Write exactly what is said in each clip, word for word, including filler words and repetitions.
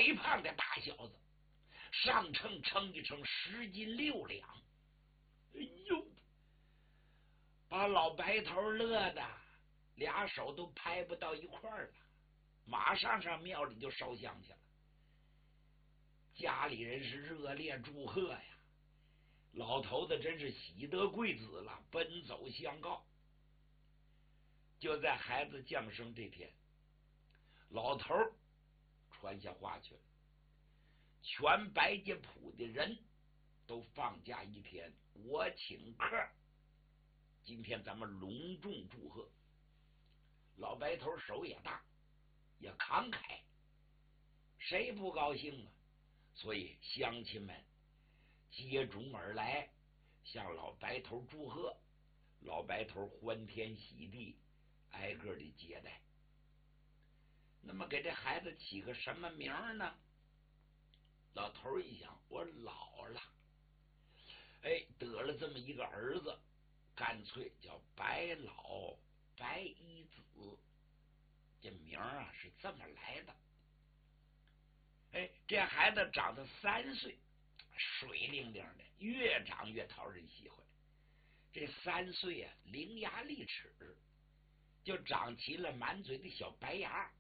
肥胖的大小子，上称称一称十斤六两。哎呦，把老白头乐的俩手都拍不到一块儿了，马上上庙里就烧香去了。家里人是热烈祝贺呀，老头子真是喜得贵子了，奔走相告。就在孩子降生这天，老头传下话去了，全白家铺的人都放假一天，我请客，今天咱们隆重祝贺。老白头手也大，也慷慨，谁不高兴啊？所以乡亲们接踵而来，向老白头祝贺。老白头欢天喜地，挨个的接待。那么给这孩子起个什么名呢？老头一想，我老了，哎，得了这么一个儿子，干脆叫白老白衣子，这名啊是这么来的。哎，这孩子长到三岁，水灵灵的，越长越讨人喜欢。这三岁啊，伶牙俐齿，就长齐了满嘴的小白牙。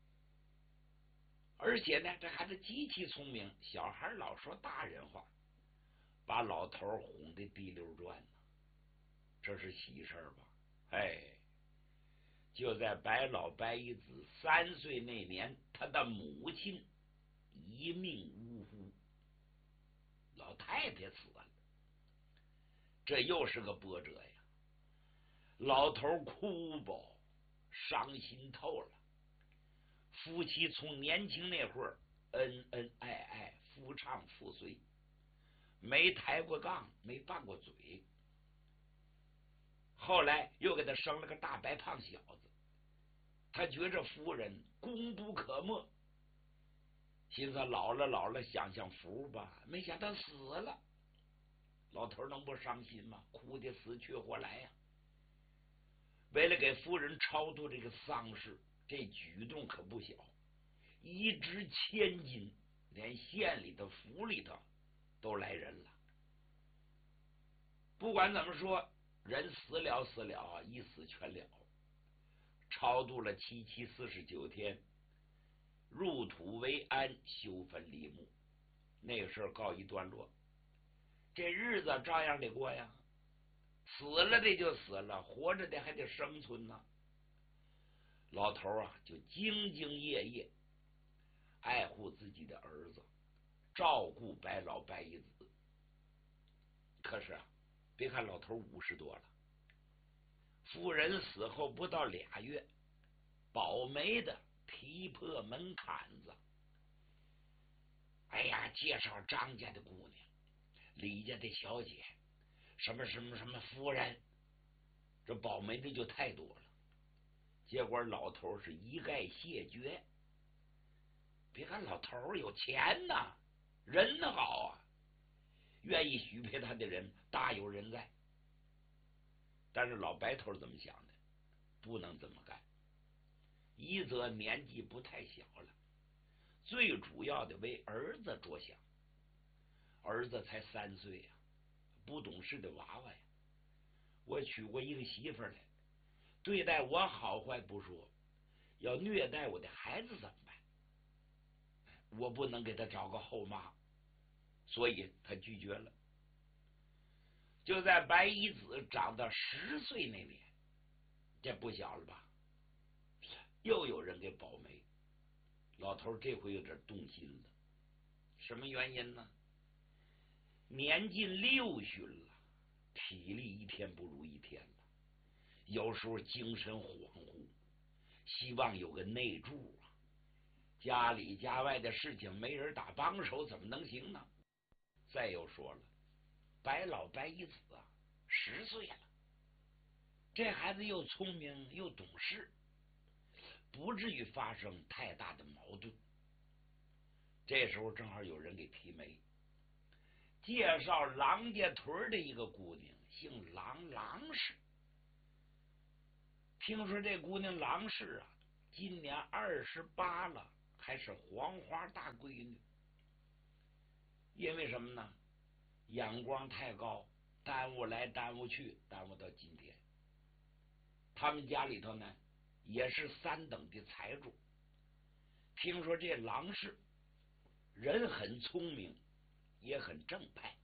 而且呢，这孩子极其聪明，小孩老说大人话，把老头哄得滴溜转呢。这是喜事吧？哎，就在白老白一子三岁那年，他的母亲一命呜呼，老太太死了。这又是个波折呀！老头哭吧，伤心透了。夫妻从年轻那会儿恩恩爱爱，夫唱妇随，没抬过杠，没拌过嘴。后来又给他生了个大白胖小子，他觉着夫人功不可没，寻思老了老了享享福吧，没想到死了。老头能不伤心吗？哭得死去活来呀！为了给夫人超度这个丧事，这举动可不小，一掷千金，连县里的府里头都来人了。不管怎么说，人死了死了，一死全了。超度了七七四十九天，入土为安，修坟立墓，那个事儿告一段落。这日子照样得过呀，死了的就死了，活着的还得生存呢。老头啊，就兢兢业业爱护自己的儿子，照顾白老白一子。可是啊，别看老头五十多了，夫人死后不到俩月，保媒的踢破门槛子，哎呀，介绍张家的姑娘，李家的小姐，什么什么什么夫人，这保媒的就太多了。结果老头是一概谢绝。别看老头有钱呐，人好啊，愿意许配他的人大有人在。但是老白头怎么想的？不能这么干。一则年纪不太小了，最主要的为儿子着想。儿子才三岁呀、啊，不懂事的娃娃呀。我娶过一个媳妇来，对待我好坏不说，要虐待我的孩子怎么办？我不能给他找个后妈，所以他拒绝了。就在白衣子长到十岁那年，这不小了吧？又有人给保媒，老头这回有点动心了。什么原因呢？年近六旬了，体力一天不如一天了，有时候精神恍惚，希望有个内助啊。家里家外的事情没人打帮手，怎么能行呢？再又说了，白老白一子啊，十岁了，这孩子又聪明又懂事，不至于发生太大的矛盾。这时候正好有人给提媒，介绍郎家屯的一个姑娘，姓郎，郎氏。听说这姑娘郎氏啊，今年二十八了， 还是黄花大闺女。因为什么呢？眼光太高，耽误来耽误去，耽误到今天。他们家里头呢也是三等的财主。听说这郎氏人很聪明，也很正派。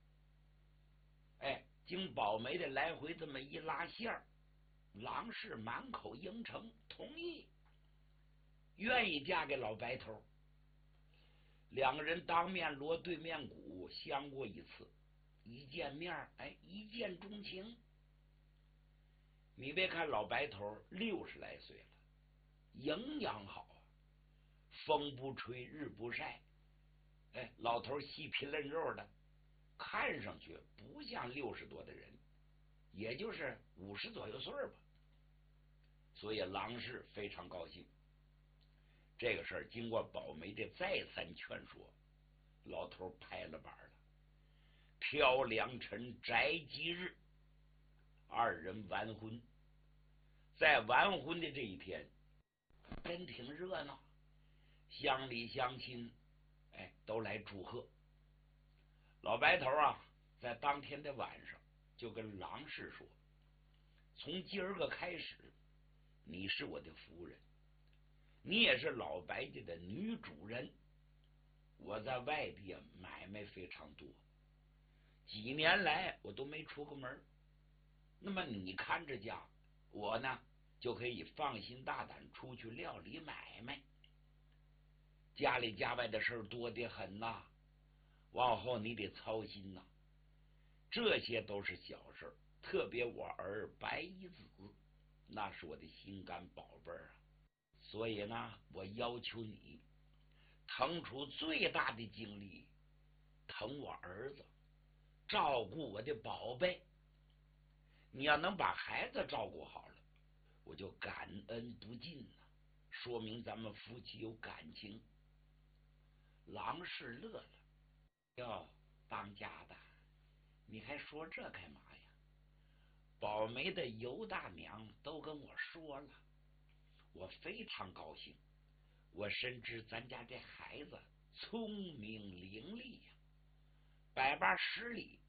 哎，经宝梅的来回这么一拉线儿，郎氏满口应承，同意，愿意嫁给老白头。两个人当面锣对面鼓，相过一次，一见面，哎，一见钟情。你别看老白头六十来岁了，营养好啊，风不吹日不晒，哎，老头细皮嫩肉的，看上去不像六十多的人，也就是五十左右岁吧。所以郎氏非常高兴。这个事儿经过宝梅的再三劝说，老头拍了板了。挑良辰摘吉日，二人完婚。在完婚的这一天，真挺热闹，乡里乡亲，哎，都来祝贺。老白头啊，在当天的晚上就跟郎氏说：“从今儿个开始，你是我的夫人，你也是老白家的女主人。我在外地啊买卖非常多，几年来我都没出过门，那么你看着家，我呢就可以放心大胆出去料理买卖。家里家外的事儿多得很呐，往后你得操心呐。这些都是小事，特别我儿白衣子，那是我的心肝宝贝儿啊。所以呢，我要求你腾出最大的精力疼我儿子，照顾我的宝贝。你要能把孩子照顾好了，我就感恩不尽了，说明咱们夫妻有感情。”郎氏乐了：“哟，当家的，你还说这干嘛呀？宝梅的尤大娘都跟我说了，我非常高兴。我深知咱家这孩子聪明伶俐呀，百八十里